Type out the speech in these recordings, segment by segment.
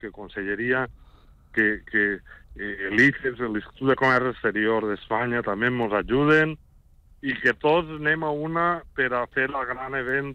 que Conselleria, que l'ICEX, l'Institut de Comerç Exterior d'Espanya, també ens ajuden, i que tots anem a una per a fer el gran event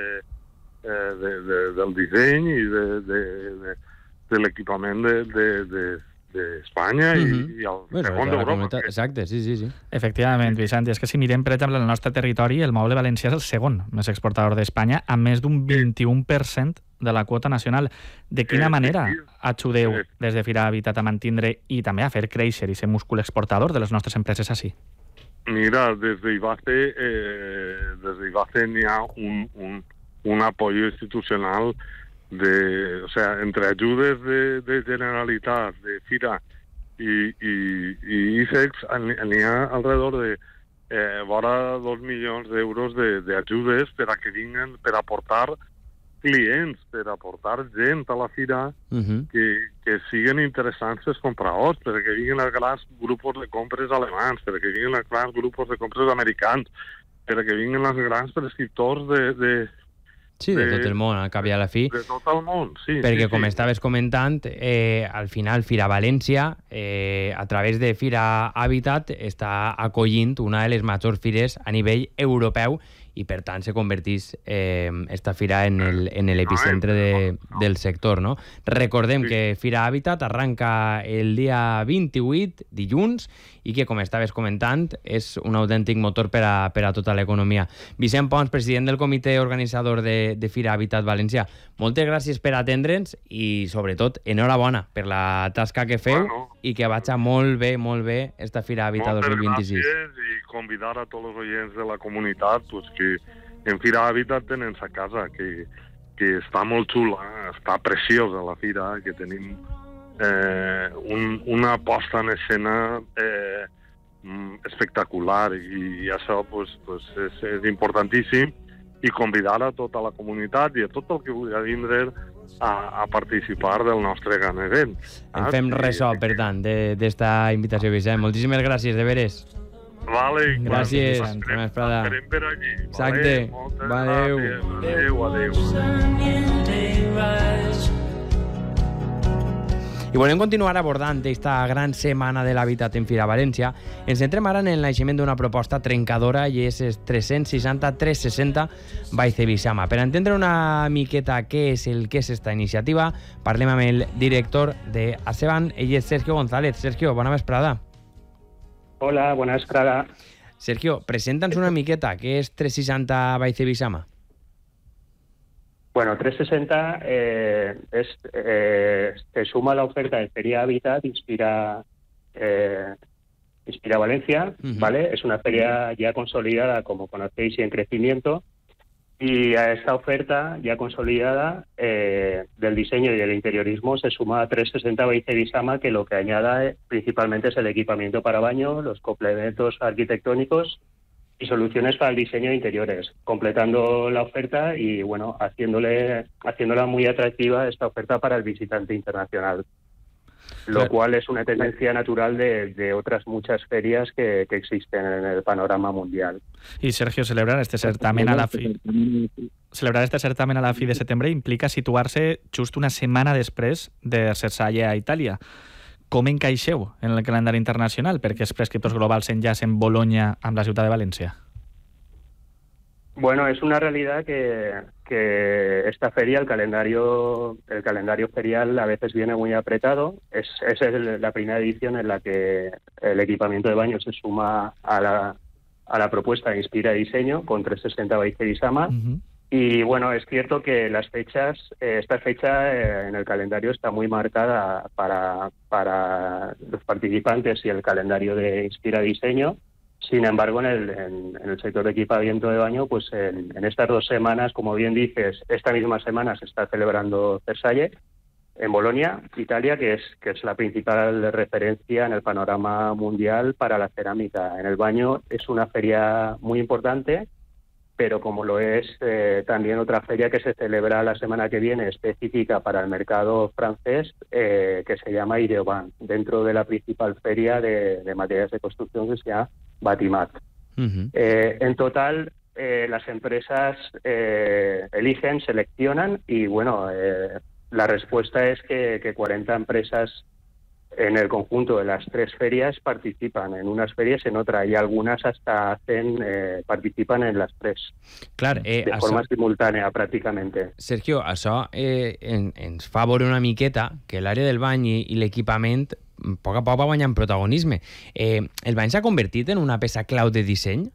del disseny i de l'equipament d'Espanya i el segon d'Europa. Exacte, sí. Efectivament, Vicent, és que si mirem, per exemple, el nostre territori, el moble valencià és el segon més exportador d'Espanya, amb més d'un 21% de la quota nacional. De quina manera ajudeu des de Fira Habitat a mantindre i també a fer créixer i ser múscul exportador de les nostres empreses així? Mira, des d'IBACE n'hi ha un apoyo institucional entre ajudes de Generalitat, de Fira i ICEX, n'hi ha alrededor de vora 2 milions d'euros d'ajudes per a que vinguin, per aportar clients, per aportar gent a la fira que siguin interessants els compradors, perquè vinguin els grans grups de compres alemans, perquè vinguin els grans grups de compres americans, perquè vinguin els grans prescriptors de tot el món, al cap i a la fi. De tot el món, sí. Perquè, com estaves comentant, al final Fira València, a través de Fira Habitat, està acollint una de les majors fires a nivell europeu i, per tant, se convertís esta fira en l'epicentre del sector, no? Recordem que Fira Habitat arranca el dia 28, dilluns, i que, com estaves comentant, és un autèntic motor per a tota l'economia. Vicent Pons, president del comitè organitzador de Fira Habitat València, moltes gràcies per atendre'ns i, sobretot, enhorabona per la tasca que feu i que vagi molt bé esta Fira Habitat 2026. Moltes gràcies i convidar a tots els oients de la comunitat que en Fira Habitat tenen sa casa, que està molt xula, està preciosa la fira, que tenim una posta en escena espectacular i això és importantíssim, i convidar a tota la comunitat i a tot el que vulgui vindre a participar del nostre gran event. En fem ressò, per tant, d'esta invitació, Vicent. Moltíssimes gràcies, de veres. Vale, gràcies. Estarem per allí. Exacte. Adéu. I volem continuar abordant aquesta gran setmana de l'habitat en Fira València. Ens centrem ara en el naixement d'una proposta trencadora i és 360 Baice Bisama. Per entendre una miqueta què és esta iniciativa, parlem amb el director de Aseban, ell és Sergio González. Sergio, bona vesprada. Hola, bona vesprada. Sergio, presenta'ns una miqueta què és 360 Baice Bisama. Bueno, 360 se suma a la oferta de Feria Habitat Inspira Valencia, ¿vale? Es una feria ya consolidada, como conocéis, y en crecimiento. Y a esta oferta ya consolidada del diseño y del interiorismo se suma a 360 Baice Bisama, que lo que añade principalmente es el equipamiento para baño, los complementos arquitectónicos y soluciones para el diseño de interiores, completando la oferta y, bueno, haciéndola muy atractiva esta oferta para el visitante internacional. Lo cual es una tendencia natural de otras muchas ferias que existen en el panorama mundial. Y, Sergio, celebrar este certamen a la fi de setembre implica situar-se just una setmana després de ser-se a Itàlia. Com encaixeu en el calendari internacional? Perquè els prescriptors globals s'enllacen Bolonya amb la ciutat de València. Bueno, es una realidad que esta feria, el calendario ferial a veces viene muy apretado. Es la primera edición en la que el equipamiento de baño se suma a la propuesta de Inspira Diseño con 360 Baice Bisama. Y bueno, es cierto que esta fecha en el calendario está muy marcada para los participantes y el calendario de Inspira Diseño. Sin embargo, en el sector de equipamiento de baño, pues en estas 2 semanas, como bien dices, esta misma semana se está celebrando Versalles en Bolonia, Italia, que es la principal referencia en el panorama mundial para la cerámica. En el baño es una feria muy importante, pero como lo es también otra feria que se celebra la semana que viene, específica para el mercado francés, que se llama Ideoban, dentro de la principal feria de materiales de construcción que se llama Batimat. En total, las empresas eligen, seleccionan y, bueno, la respuesta es que 40 empresas en el conjunto de las 3 ferias participan en unas ferias, en otra, y algunas hasta participan en las 3. Clar, de forma simultània, pràcticament. Sergio, això ens fa veure una miqueta que l'àrea del bany i l'equipament a poc va guanyant protagonisme. El bany s'ha convertit en una peça clau de disseny?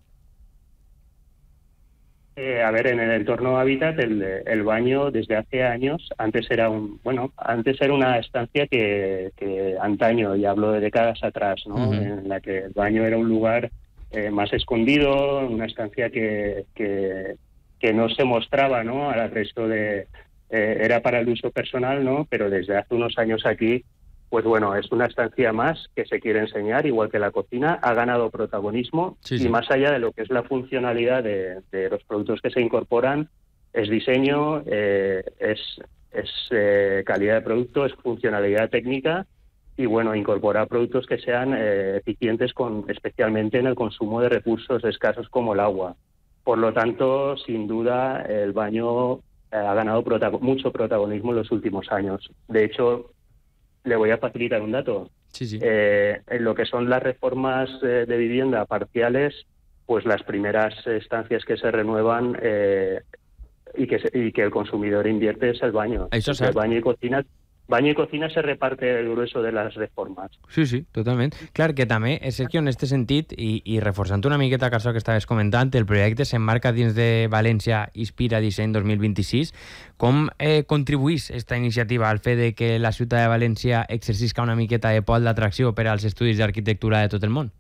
A ver, en el entorno Hábitat, el baño desde hace años, antes era una estancia que antaño, y hablo de décadas atrás, ¿no? Uh-huh. En la que el baño era un lugar más escondido, una estancia que no se mostraba, ¿no? Al resto era para el uso personal, ¿no? Pero desde hace unos años aquí, pues bueno, es una estancia más que se quiere enseñar, igual que la cocina, ha ganado protagonismo, sí. Y más allá de lo que es la funcionalidad de los productos que se incorporan, es diseño, es calidad de producto, es funcionalidad técnica y bueno, incorporar productos que sean eficientes especialmente en el consumo de recursos escasos como el agua. Por lo tanto, sin duda, el baño ha ganado mucho protagonismo en los últimos años. De hecho, le voy a facilitar un dato. Sí. En lo que son las reformas de vivienda parciales, pues las primeras estancias que se renuevan y que el consumidor invierte es el baño. Això és el baño y cocina se reparte el grueso de les reformes. Sí, totalment. Clar que també, Sergio, en aquest sentit, i reforçant una miqueta això que estaves comentant, el projecte s'emmarca dins de València Inspira Disseny 2026. Com contribuís aquesta iniciativa al fet de que la ciutat de València exercisca una miqueta de pol d'atracció per als estudis d'arquitectura de tot el món?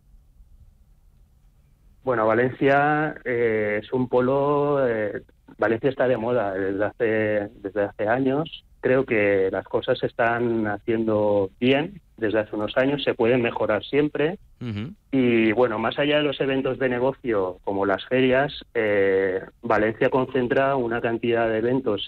Bueno, Valencia es un polo... Valencia está de moda desde hace años. Creo que las cosas se están haciendo bien desde hace unos años, se pueden mejorar siempre. Uh-huh. Y bueno, más allá de los eventos de negocio como las ferias, Valencia concentra una cantidad de eventos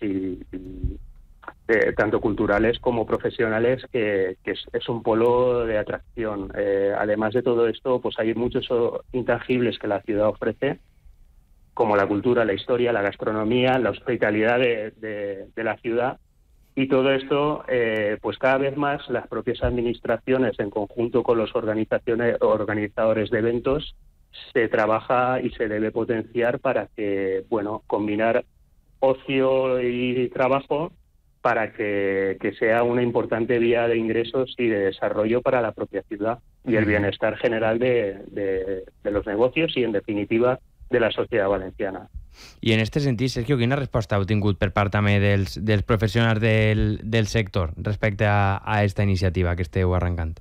tanto culturales como profesionales que es un polo de atracción. Además de todo esto, pues hay muchos intangibles que la ciudad ofrece, como la cultura, la historia, la gastronomía, la hospitalidad de la ciudad. Y todo esto, pues cada vez más las propias administraciones, en conjunto con los organizadores de eventos, se trabaja y se debe potenciar para que, bueno, combinar ocio y trabajo para que sea una importante vía de ingresos y de desarrollo para la propia ciudad y el bienestar general de los negocios y, en definitiva, de la societat valenciana. I en aquest sentit, Sergio, quina resposta heu tingut per part també dels professionals del sector respecte a aquesta iniciativa que esteu arrancant?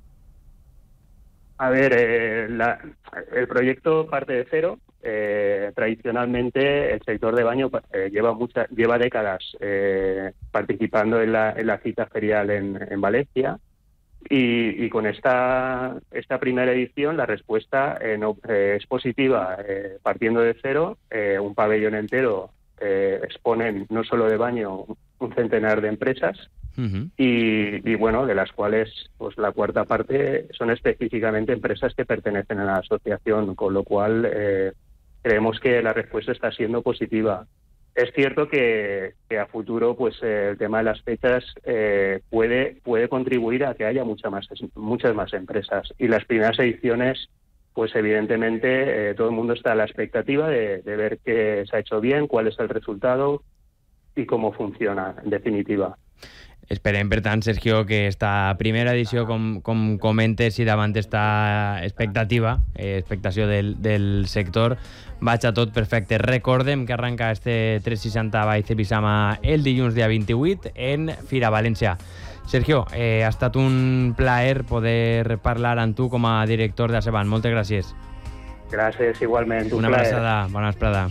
A ver, el proyecto parte de cero. Tradicionalmente el sector de baño lleva décadas participando en la cita ferial en Valencia. Y con esta primera edición la respuesta es positiva. Partiendo de cero, un pabellón entero exponen no solo de baño un centenar de empresas. Uh-huh. y bueno, de las cuales pues la cuarta parte son específicamente empresas que pertenecen a la asociación, con lo cual creemos que la respuesta está siendo positiva. Es cierto que a futuro pues el tema de las fechas puede contribuir a que haya muchas más empresas, y las primeras ediciones pues evidentemente todo el mundo está a la expectativa de ver qué se ha hecho bien, cuál es el resultado y cómo funciona en definitiva. Esperem, per tant, Sergio, que esta primera edició, com comentes, i davant esta expectació del sector, vaig a tot perfecte. Recordem que arranca este 360 by Cepisama el dilluns dia 28 en Fira València. Sergio, ha estat un plaer poder parlar amb tu com a director de ASEBAN. Moltes gràcies. Gràcies, igualment. Una abraçada. Bona vesprada.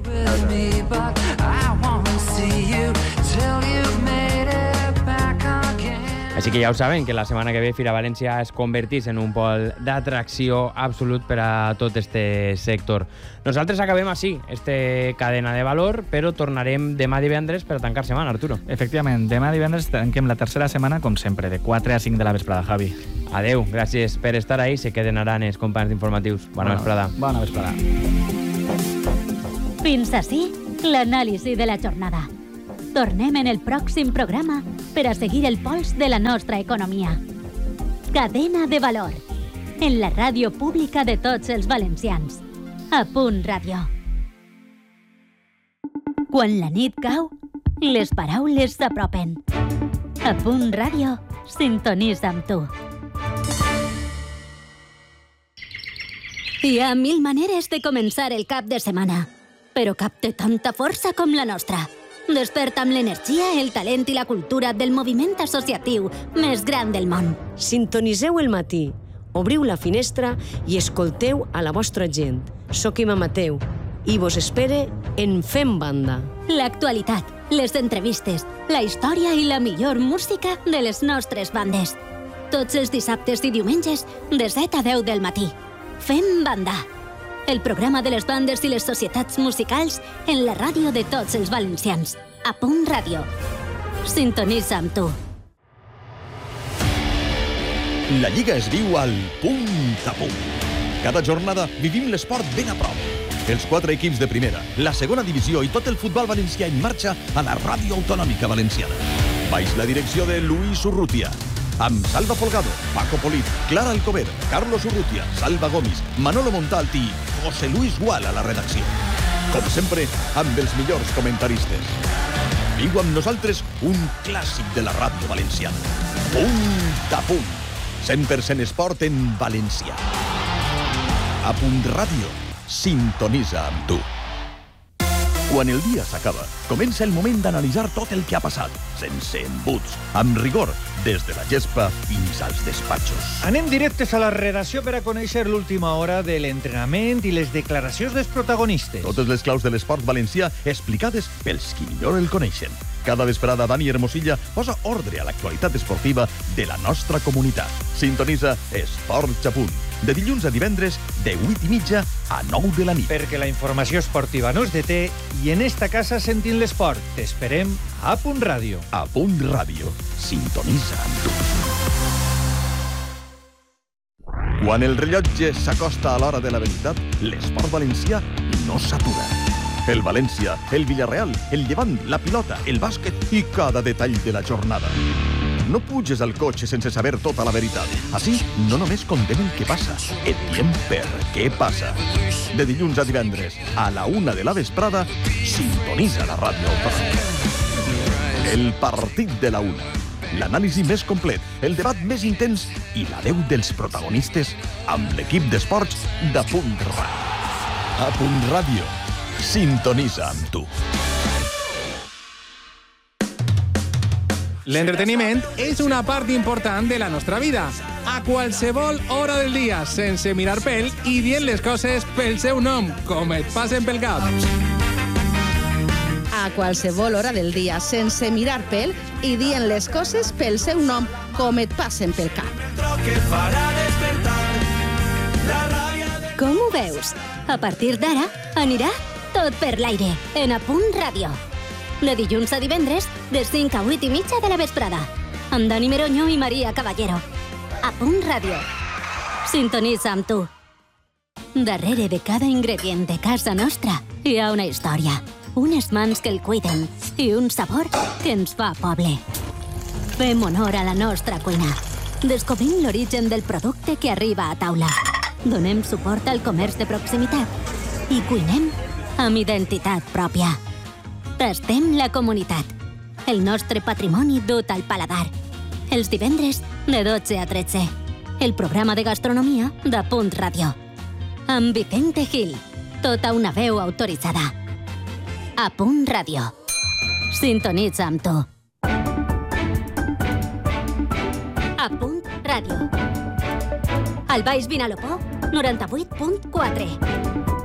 Així que ja ho saben, que la setmana que ve Fira València es convertís en un pol d'atracció absolut per a tot este sector. Nosaltres acabem així, este cadena de valor, però tornarem demà divendres per a tancar setmana, Arturo. Efectivament, demà divendres tanquem la tercera setmana, com sempre, de 4 a 5 de la vesprada, Javi. Adeu, gràcies per estar ahí. Se queden aranes, companys d'informatius. Bona vesprada. Bona vesprada. Fins ací l'anàlisi de la jornada. Tornem en el pròxim programa per a seguir el pols de la nostra economia. Cadena de valor, en la ràdio pública de tots els valencians. A Punt Ràdio. Quan la nit cau, les paraules s'apropen. A Punt Ràdio, sintonitza amb tu. Hi ha 1000 maneres de començar el cap de setmana, però cap té tanta força com la nostra. Desperta amb l'energia, el talent i la cultura del moviment associatiu més gran del món. Sintoniseu el matí, obriu la finestra i escolteu a la vostra gent. Soc Ima Mateu i vos espere en Fem Banda. L'actualitat, les entrevistes, la història i la millor música de les nostres bandes. Tots els dissabtes i diumenges de 7 a 10 del matí. Fem Banda. El programa de les bandes i les societats musicals en la ràdio de tots els valencians. A Punt Ràdio. Sintonitza amb tu. La Lliga es viu al punt a punt. Cada jornada vivim l'esport ben a prop. Els 4 equips de primera, la segona divisió i tot el futbol valencià en marxa a la Ràdio Autonòmica Valenciana. Baix la direcció de Luis Urrutia, amb Salva Folgado, Paco Polit, Clara Alcover, Carlos Urrutia, Salva Gomis, Manolo Montalt i José Luis Gual a la redacció. Com sempre, amb els millors comentaristes. Viu amb nosaltres un clàssic de la ràdio valenciana. Punt a punt. 100% esport en valencià. A Punt Ràdio, sintonitza amb tu. Quan el dia s'acaba, comença el moment d'analitzar tot el que ha passat, sense embuts, amb rigor, des de la gespa fins als despatxos. Anem directes a la redacció per a conèixer l'última hora de l'entrenament i les declaracions dels protagonistes. Totes les claus de l'esport valencià explicades pels qui millor el coneixen. Cada vesprada, Dani Hermosilla posa ordre a l'actualitat esportiva de la nostra comunitat. Sintonitza Esports a Punt, de dilluns a divendres, de 8:30 a 9 de la nit. Perquè la informació esportiva no es deté i en esta casa sentim l'esport. T'esperem a Punt Ràdio. A Punt Ràdio. Sintonitza amb tu. Quan el rellotge s'acosta a l'hora de la veritat, l'esport valencià no s'atura. El València, el Villarreal, el Llevant, la pilota, el bàsquet i cada detall de la jornada. No puges al cotxe sense saber tota la veritat. Així, no només contem el que passa, et diem per què passa. De dilluns a divendres, a la 1 de la vesprada, sintonitza la ràdio autonòmica. El partit de la 1. L'anàlisi més complet, el debat més intens i la veu dels protagonistes amb l'equip d'esports de Punt Ràdio. A Punt Ràdio, sintonitza amb tu. L'entreteniment és una part important de la nostra vida. A qualsevol hora del dia, sense mirar pèl i dient les coses pel seu nom, com et passen pel cap. A qualsevol hora del dia, sense mirar pèl i dient les coses pel seu nom, com et passen pel cap. Com ho veus? A partir d'ara, anirà tot per l'aire, en A Punt Ràdio. De dilluns a divendres, de 5 a 8:30 de la vesprada. Amb Dani Meroño i Maria Caballero. A Punt Ràdio. Sintonitza amb tu. Darrere de cada ingredient de casa nostra hi ha una història, unes mans que el cuiden i un sabor que ens fa poble. Fem honor a la nostra cuina. Descobrim l'origen del producte que arriba a taula. Donem suport al comerç de proximitat i cuinem amb identitat pròpia. Tastem la comunitat, el nostre patrimoni dut al paladar. Els divendres de 12 a 13, el programa de gastronomia de Punt Ràdio. Amb Vicente Gil, tota una veu autoritzada. A Punt Ràdio. Sintonitza amb tu. A Punt Ràdio. Al Baix Vinalopó, 98.4.